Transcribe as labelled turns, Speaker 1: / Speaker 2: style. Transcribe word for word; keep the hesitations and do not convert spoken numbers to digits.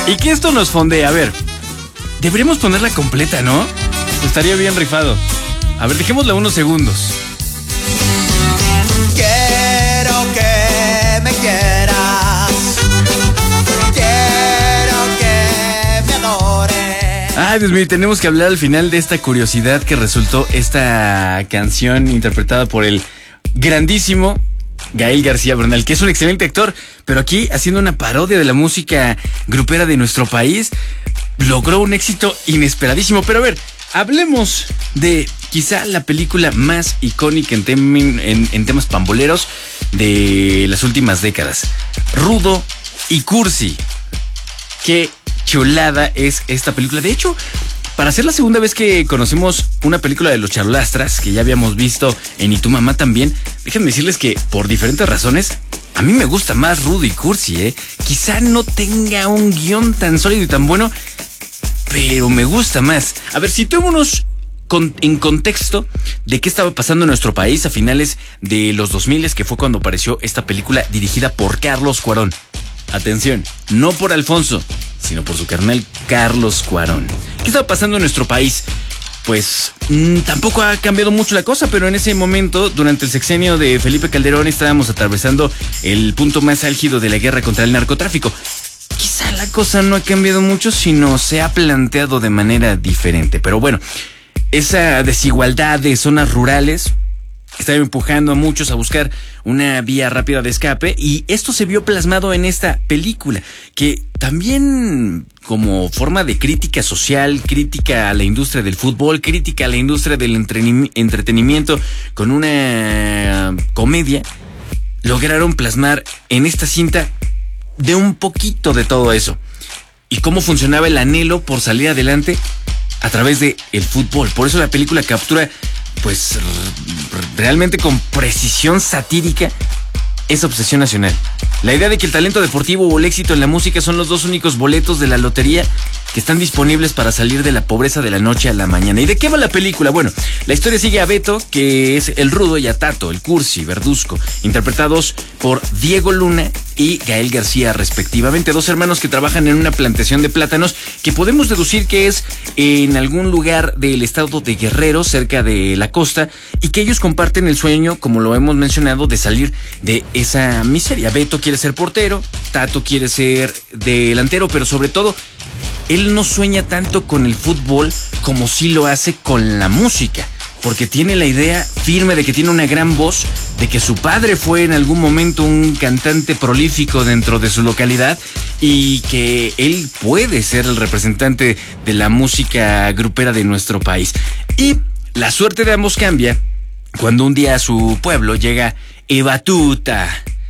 Speaker 1: Y que esto nos fondea. A ver, deberíamos ponerla completa, ¿no? Estaría bien rifado. A ver, dejémosla unos segundos.
Speaker 2: Quiero que me quieras. Quiero que me adores.
Speaker 1: Ay, Dios mío, tenemos que hablar al final de esta curiosidad que resultó esta canción interpretada por el grandísimo Gael García Bernal, que es un excelente actor, pero aquí haciendo una parodia de la música grupera de nuestro país, logró un éxito inesperadísimo. Pero a ver, hablemos de quizá la película más icónica en, tem- en, en temas pamboleros de las últimas décadas. Rudo y Cursi. Qué chulada es esta película. De hecho, para ser la segunda vez que conocemos una película de los Charolastras, que ya habíamos visto en Y tu mamá también, déjenme decirles que por diferentes razones, a mí me gusta más Rudo y Cursi, ¿eh? Quizá no tenga un guión tan sólido y tan bueno, pero me gusta más. A ver, situémonos con, en contexto de qué estaba pasando en nuestro país a finales de los dos mil, que fue cuando apareció esta película dirigida por Carlos Cuarón. Atención, no por Alfonso, sino por su carnal Carlos Cuarón. ¿Qué estaba pasando en nuestro país? Pues mmm, tampoco ha cambiado mucho la cosa, pero en ese momento, durante el sexenio de Felipe Calderón, estábamos atravesando el punto más álgido de la guerra contra el narcotráfico. Quizá la cosa no ha cambiado mucho, sino se ha planteado de manera diferente. Pero bueno, esa desigualdad de zonas rurales estaba empujando a muchos a buscar una vía rápida de escape, y esto se vio plasmado en esta película, que también como forma de crítica social, crítica a la industria del fútbol, crítica a la industria del entreni- entretenimiento, con una comedia, lograron plasmar en esta cinta de un poquito de todo eso. Y cómo funcionaba el anhelo por salir adelante a través de el fútbol. Por eso la película captura, pues, realmente con precisión satírica esa obsesión nacional. La idea de que el talento deportivo o el éxito en la música son los dos únicos boletos de la lotería que están disponibles para salir de la pobreza de la noche a la mañana. ¿Y de qué va la película? Bueno, la historia sigue a Beto, que es el Rudo, y a Tato, el Cursi, Verduzco, interpretados por Diego Luna y Gael García, respectivamente, dos hermanos que trabajan en una plantación de plátanos que podemos deducir que es en algún lugar del estado de Guerrero, cerca de la costa, y que ellos comparten el sueño, como lo hemos mencionado, de salir de esa miseria. Beto quiere ser portero, Tato quiere ser delantero, pero sobre todo, él no sueña tanto con el fútbol como sí lo hace con la música, porque tiene la idea firme de que tiene una gran voz, de que su padre fue en algún momento un cantante prolífico dentro de su localidad y que él puede ser el representante de la música grupera de nuestro país. Y la suerte de ambos cambia cuando un día a su pueblo llega Eva Tuta,